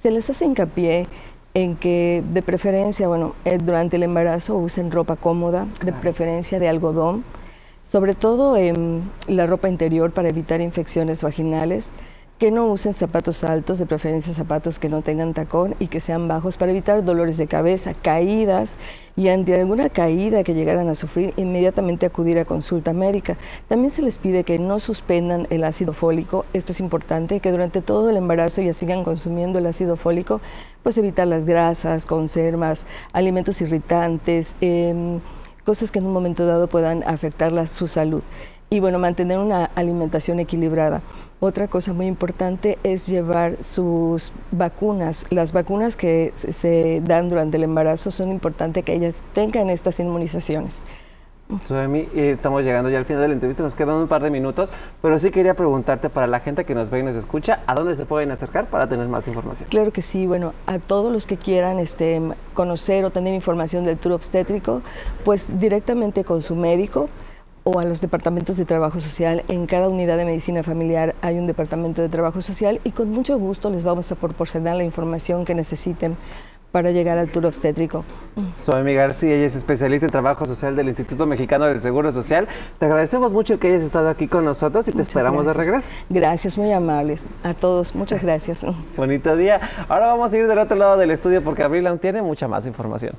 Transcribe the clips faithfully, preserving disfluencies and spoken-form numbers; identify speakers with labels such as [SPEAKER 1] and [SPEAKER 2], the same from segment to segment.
[SPEAKER 1] Se les hace hincapié en que de preferencia, bueno, eh, durante el embarazo usen ropa cómoda, de preferencia de algodón, sobre todo en la ropa interior para evitar infecciones vaginales, que no usen zapatos altos, de preferencia zapatos que no tengan tacón y que sean bajos para evitar dolores de cabeza, caídas, y ante alguna caída que llegaran a sufrir, inmediatamente acudir a consulta médica. También se les pide que no suspendan el ácido fólico. Esto es importante, que durante todo el embarazo ya sigan consumiendo el ácido fólico, pues evitar las grasas, conservas, alimentos irritantes, eh, cosas que en un momento dado puedan afectar la, su salud. Y bueno, mantener una alimentación equilibrada. Otra cosa muy importante es llevar sus vacunas. Las vacunas que se dan durante el embarazo son importantes que ellas tengan estas inmunizaciones.
[SPEAKER 2] Suemi, estamos llegando ya al final de la entrevista, nos quedan un par de minutos, pero sí quería preguntarte para la gente que nos ve y nos escucha, ¿a dónde se pueden acercar para tener más información?
[SPEAKER 1] Claro que sí, bueno, a todos los que quieran este, conocer o tener información del tour obstétrico, pues directamente con su médico, o a los departamentos de trabajo social. En cada unidad de medicina familiar hay un departamento de trabajo social y con mucho gusto les vamos a proporcionar la información que necesiten para llegar al tour obstétrico.
[SPEAKER 2] Suemi García, ella es especialista en trabajo social del Instituto Mexicano del Seguro Social. Te agradecemos mucho que hayas estado aquí con nosotros y te muchas esperamos gracias. De regreso.
[SPEAKER 1] Gracias, muy amables a todos. Muchas gracias.
[SPEAKER 2] Bonito día. Ahora vamos a ir del otro lado del estudio porque Abril aún tiene mucha más información.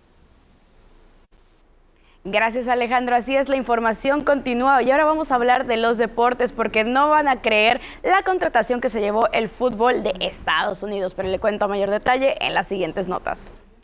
[SPEAKER 3] Gracias, Alejandro. Así es, la información continúa y ahora vamos a hablar de los deportes porque no van a creer la contratación que se llevó el fútbol de Estados Unidos, pero le cuento a mayor detalle en las siguientes notas.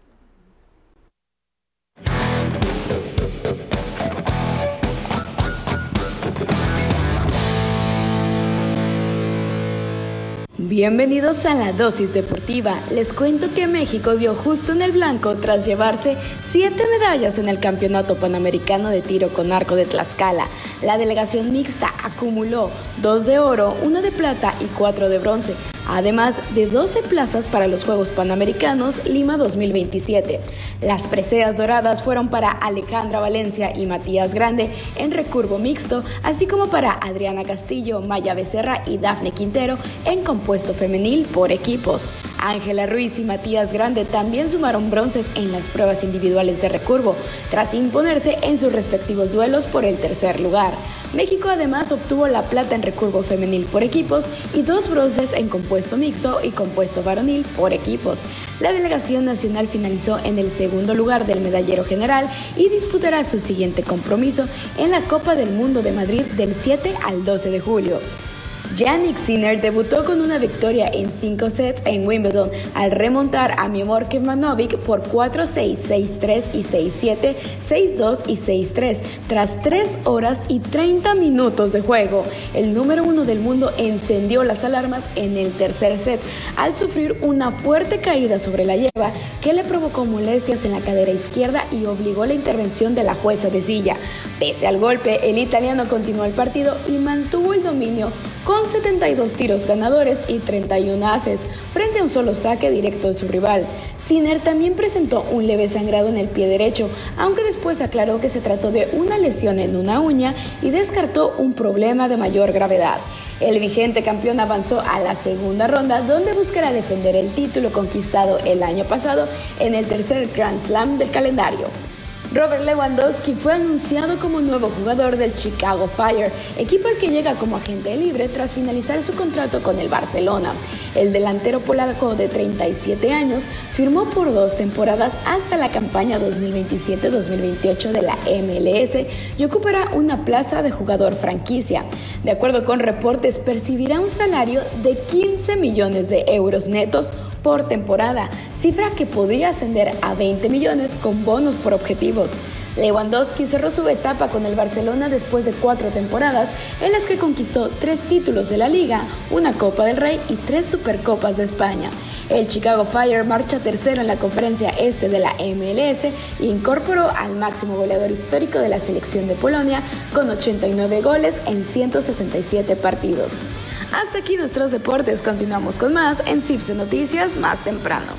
[SPEAKER 3] Bienvenidos a la dosis deportiva. Les cuento que México dio justo en el blanco tras llevarse siete medallas en el Campeonato Panamericano de Tiro con Arco de Tlaxcala. La delegación mixta acumuló dos de oro, una de plata y cuatro de bronce, además de doce plazas para los Juegos Panamericanos Lima dos mil veintisiete. Las preseas doradas fueron para Alejandra Valencia y Matías Grande en recurvo mixto, así como para Adriana Castillo, Maya Becerra y Dafne Quintero en compuesto femenil por equipos. Ángela Ruiz y Matías Grande también sumaron bronces en las pruebas individuales de recurvo, tras imponerse en sus respectivos duelos por el tercer lugar. México además obtuvo la plata en recurvo femenil por equipos y dos bronces en compuesto mixto y compuesto varonil por equipos. La delegación nacional finalizó en el segundo lugar del medallero general y disputará su siguiente compromiso en la Copa del Mundo de Madrid del siete al doce de julio. Jannik Sinner debutó con una victoria en cinco sets en Wimbledon al remontar a Miomir Kecmanovic por cuatro seis, seis tres y seis siete, seis dos y seis tres tras tres horas y treinta minutos de juego. El número uno del mundo encendió las alarmas en el tercer set al sufrir una fuerte caída sobre la hierba que le provocó molestias en la cadera izquierda y obligó la intervención de la jueza de silla. Pese al golpe, el italiano continuó el partido y mantuvo el dominio con setenta y dos tiros ganadores y treinta y uno aces frente a un solo saque directo de su rival. Sinner también presentó un leve sangrado en el pie derecho, aunque después aclaró que se trató de una lesión en una uña y descartó un problema de mayor gravedad. El vigente campeón avanzó a la segunda ronda, donde buscará defender el título conquistado el año pasado en el tercer Grand Slam del calendario. Robert Lewandowski fue anunciado como nuevo jugador del Chicago Fire, equipo al que llega como agente libre tras finalizar su contrato con el Barcelona. El delantero polaco de treinta y siete años firmó por dos temporadas hasta la campaña dos mil veintisiete dos mil veintiocho de la M L S y ocupará una plaza de jugador franquicia. De acuerdo con reportes, percibirá un salario de quince millones de euros netos por temporada, cifra que podría ascender a veinte millones con bonos por objetivos. Lewandowski cerró su etapa con el Barcelona después de cuatro temporadas en las que conquistó tres títulos de la Liga, una Copa del Rey y tres Supercopas de España. El Chicago Fire marcha tercero en la conferencia este de la M L S e incorporó al máximo goleador histórico de la selección de Polonia con ochenta y nueve goles en ciento sesenta y siete partidos. Hasta aquí nuestros deportes, continuamos con más en Cipse Noticias más temprano.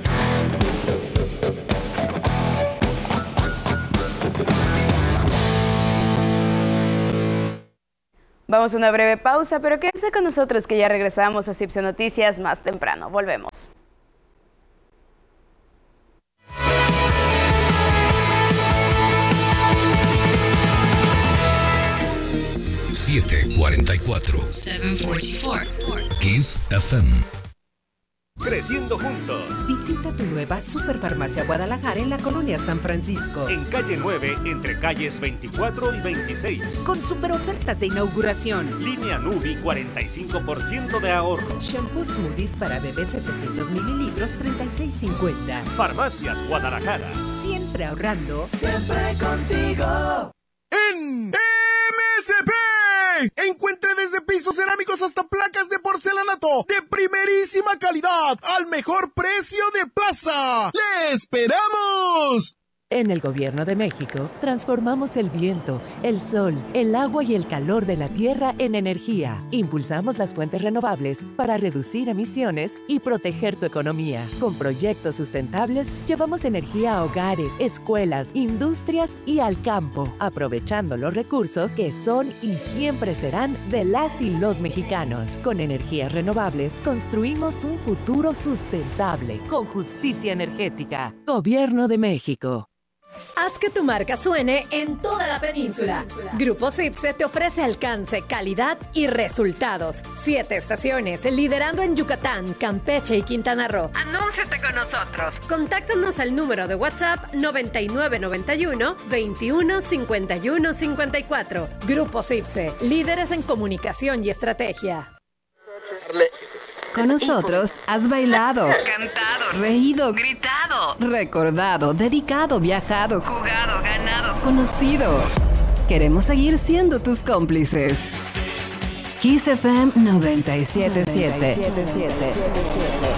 [SPEAKER 3] Vamos a una breve pausa, pero quédense con nosotros que ya regresamos a Cipse Noticias más temprano. Volvemos.
[SPEAKER 4] siete cuarenta y cuatro.
[SPEAKER 5] siete cuarenta y cuatro.
[SPEAKER 4] Kiss F M.
[SPEAKER 6] Creciendo juntos.
[SPEAKER 7] Visita tu nueva Superfarmacia Guadalajara en la colonia San Francisco.
[SPEAKER 6] En calle nueve, entre calles veinticuatro y veintiséis.
[SPEAKER 7] Con super ofertas de inauguración.
[SPEAKER 6] Línea Nubi, cuarenta y cinco por ciento de ahorro.
[SPEAKER 7] Shampoo Smoothies para bebés setecientos mililitros, treinta y seis cincuenta.
[SPEAKER 6] Farmacias Guadalajara.
[SPEAKER 7] Siempre ahorrando.
[SPEAKER 8] Siempre contigo.
[SPEAKER 9] En M S P. Encuentre desde pisos cerámicos hasta placas de porcelanato de primerísima calidad al mejor precio de plaza. ¡Le esperamos!
[SPEAKER 10] En el Gobierno de México, transformamos el viento, el sol, el agua y el calor de la tierra en energía. Impulsamos las fuentes renovables para reducir emisiones y proteger tu economía. Con proyectos sustentables, llevamos energía a hogares, escuelas, industrias y al campo, aprovechando los recursos que son y siempre serán de las y los mexicanos. Con energías renovables, construimos un futuro sustentable, con justicia energética. Gobierno de México.
[SPEAKER 11] Haz que tu marca suene en toda la península. Grupo Cipse te ofrece alcance, calidad y resultados. Siete estaciones, liderando en Yucatán, Campeche y Quintana Roo. Anúnciate con nosotros. Contáctanos al número de WhatsApp noventa y nueve noventa y uno veintiuno cincuenta y uno cincuenta y cuatro. Grupo Cipse, líderes en comunicación y estrategia.
[SPEAKER 12] Con nosotros has bailado,
[SPEAKER 5] cantado,
[SPEAKER 12] reído,
[SPEAKER 5] gritado,
[SPEAKER 12] recordado, dedicado, viajado,
[SPEAKER 5] jugado, ganado,
[SPEAKER 12] conocido. Queremos seguir siendo tus cómplices. Kiss F M noventa y siete punto siete.